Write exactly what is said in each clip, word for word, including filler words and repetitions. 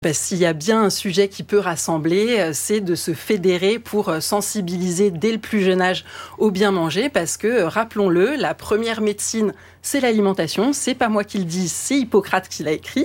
Ben, s'il y a bien un sujet qui peut rassembler, c'est de se fédérer pour sensibiliser dès le plus jeune âge au bien manger, parce que, rappelons-le, la première médecine, c'est l'alimentation. C'est pas moi qui le dis, c'est Hippocrate qui l'a écrit.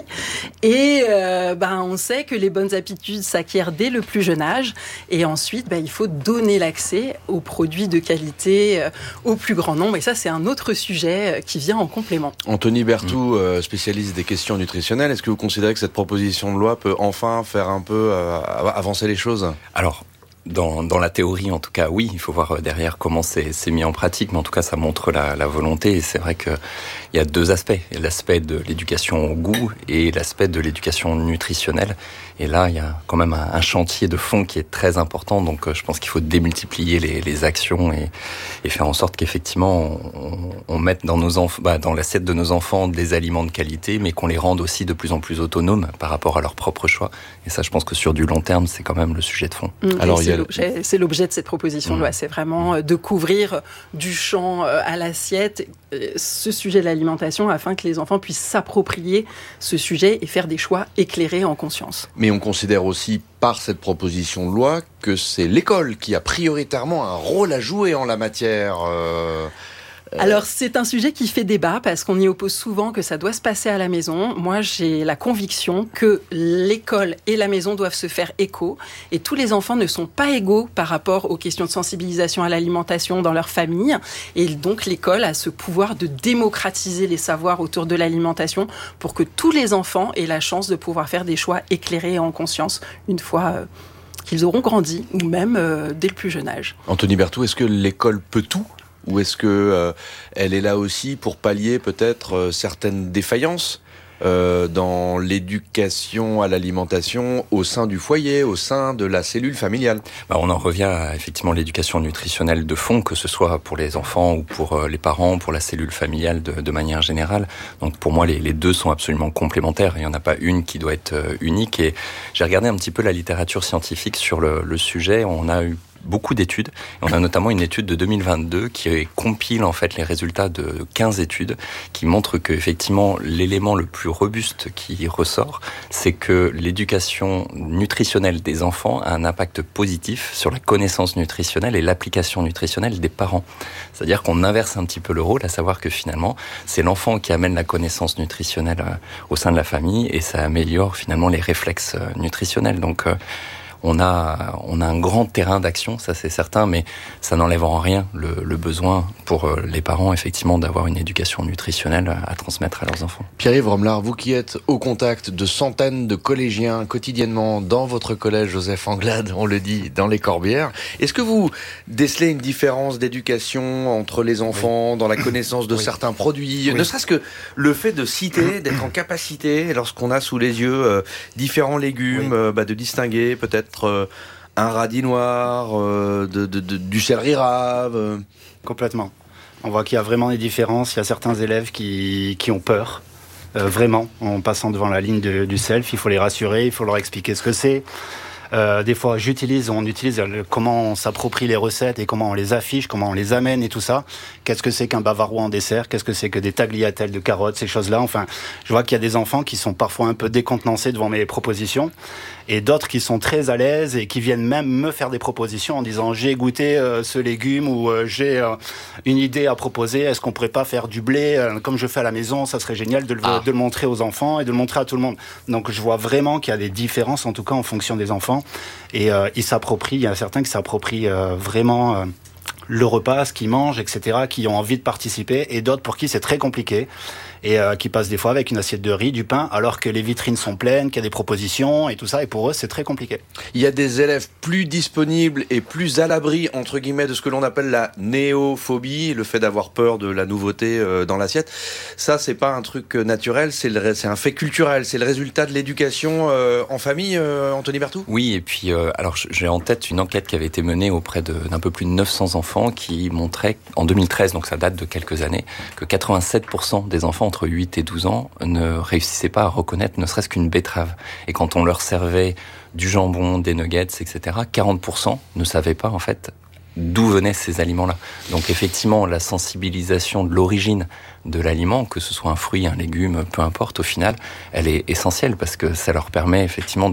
Et euh, ben, on sait que les bonnes habitudes s'acquièrent dès le plus jeune âge. Et ensuite, ben, il faut donner l'accès aux produits de qualité euh, au plus grand nombre. Et ça, c'est un autre sujet euh, qui vient en complément. Anthony Berthoud, euh, spécialiste des questions nutritionnelles, est-ce que vous considérez que cette proposition de loi peut enfin faire un peu euh, avancer les choses ? Alors, Dans, dans la théorie, en tout cas, oui. Il faut voir derrière comment c'est, c'est mis en pratique. Mais en tout cas, ça montre la, la volonté. Et c'est vrai qu'il y a deux aspects. L'aspect de l'éducation au goût et l'aspect de l'éducation nutritionnelle. Et là, il y a quand même un, un chantier de fond qui est très important. Donc, je pense qu'il faut démultiplier les, les actions et, et faire en sorte qu'effectivement, on, on mette dans, nos enf- bah, dans l'assiette de nos enfants des aliments de qualité, mais qu'on les rende aussi de plus en plus autonomes par rapport à leurs propres choix. Et ça, je pense que sur du long terme, c'est quand même le sujet de fond. Mmh. Alors, il y a... C'est l'objet, c'est l'objet de cette proposition de loi, c'est vraiment de couvrir du champ à l'assiette ce sujet de l'alimentation afin que les enfants puissent s'approprier ce sujet et faire des choix éclairés en conscience. Mais on considère aussi par cette proposition de loi que c'est l'école qui a prioritairement un rôle à jouer en la matière. Euh... Alors, c'est un sujet qui fait débat parce qu'on y oppose souvent que ça doit se passer à la maison. Moi, j'ai la conviction que l'école et la maison doivent se faire écho et tous les enfants ne sont pas égaux par rapport aux questions de sensibilisation à l'alimentation dans leur famille. Et donc, l'école a ce pouvoir de démocratiser les savoirs autour de l'alimentation pour que tous les enfants aient la chance de pouvoir faire des choix éclairés et en conscience une fois euh, qu'ils auront grandi ou même euh, dès le plus jeune âge. Anthony Berthoud, est-ce que l'école peut tout ? Ou est-ce que euh, elle est là aussi pour pallier peut-être euh, certaines défaillances euh, dans l'éducation à l'alimentation au sein du foyer, au sein de la cellule familiale ? Bah, on en revient à effectivement l'éducation nutritionnelle de fond, que ce soit pour les enfants ou pour euh, les parents, pour la cellule familiale de, de manière générale. Donc pour moi, les, les deux sont absolument complémentaires. Il n'y en a pas une qui doit être euh, unique. Et j'ai regardé un petit peu la littérature scientifique sur le, le sujet. On a eu beaucoup d'études. On a notamment une étude de deux mille vingt-deux qui compile en fait les résultats de quinze études qui montrent que effectivement l'élément le plus robuste qui ressort, c'est que l'éducation nutritionnelle des enfants a un impact positif sur la connaissance nutritionnelle et l'application nutritionnelle des parents. C'est-à-dire qu'on inverse un petit peu le rôle, à savoir que finalement c'est l'enfant qui amène la connaissance nutritionnelle au sein de la famille et ça améliore finalement les réflexes nutritionnels. Donc On a, on a un grand terrain d'action, ça c'est certain, mais ça n'enlève en rien le, le besoin pour les parents, effectivement, d'avoir une éducation nutritionnelle à transmettre à leurs enfants. Pierre-Yves Romelard, vous qui êtes au contact de centaines de collégiens quotidiennement dans votre collège Joseph Anglade, on le dit, dans les Corbières, est-ce que vous décelez une différence d'éducation entre les enfants, oui, dans la connaissance de oui. certains produits, oui. ne serait-ce que le fait de citer, d'être en capacité, lorsqu'on a sous les yeux euh, différents légumes, oui. euh, bah, de distinguer peut-être Euh, un radis noir, euh, de, de, de, du céleri rave. Euh. Complètement. On voit qu'il y a vraiment des différences. Il y a certains élèves qui, qui ont peur, euh, vraiment, en passant devant la ligne de, du self. Il faut les rassurer, il faut leur expliquer ce que c'est. Euh, des fois, j'utilise, on utilise le, comment on s'approprie les recettes et comment on les affiche, comment on les amène et tout ça. Qu'est-ce que c'est qu'un bavarois en dessert ? Qu'est-ce que c'est que des tagliatelles de carottes, ces choses-là ? Enfin, je vois qu'il y a des enfants qui sont parfois un peu décontenancés devant mes propositions et d'autres qui sont très à l'aise et qui viennent même me faire des propositions en disant j'ai goûté euh, ce légume ou euh, j'ai euh, une idée à proposer. Est-ce qu'on pourrait pas faire du blé euh, comme je fais à la maison ? Ça serait génial de le, ah. de le montrer aux enfants et de le montrer à tout le monde. Donc, je vois vraiment qu'il y a des différences, en tout cas en fonction des enfants. Et euh, ils s'approprient, il y en a certains qui s'approprient euh, vraiment euh, le repas, ce qu'ils mangent, et cetera, qui ont envie de participer, et d'autres pour qui c'est très compliqué, et euh, qui passent des fois avec une assiette de riz, du pain, alors que les vitrines sont pleines, qu'il y a des propositions, et tout ça, et pour eux, c'est très compliqué. Il y a des élèves plus disponibles et plus à l'abri, entre guillemets, de ce que l'on appelle la néophobie, le fait d'avoir peur de la nouveauté euh, dans l'assiette. Ça, c'est pas un truc naturel, c'est, le, c'est un fait culturel, c'est le résultat de l'éducation euh, en famille, euh, Anthony Berthoud ? Oui, et puis, euh, alors j'ai en tête une enquête qui avait été menée auprès de, d'un peu plus de neuf cents enfants qui montrait, en deux mille treize, donc ça date de quelques années, que quatre-vingt-sept pour cent des enfants entre huit et douze ans ne réussissaient pas à reconnaître ne serait-ce qu'une betterave. Et quand on leur servait du jambon, des nuggets, et cetera, quarante pour cent ne savaient pas, en fait, d'où venaient ces aliments-là. Donc effectivement, la sensibilisation de l'origine de l'aliment, que ce soit un fruit, un légume, peu importe, au final, elle est essentielle parce que ça leur permet effectivement